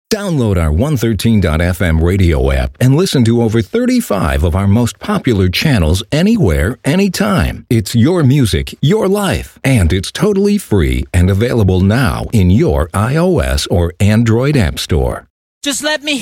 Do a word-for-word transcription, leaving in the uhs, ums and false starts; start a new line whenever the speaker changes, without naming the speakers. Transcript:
Download our one thirteen dot f m radio app and listen to over thirty-five of our most popular channels anywhere, anytime. It's your music, your life, and it's totally free and available now in your iOS or Android app store.
Just let me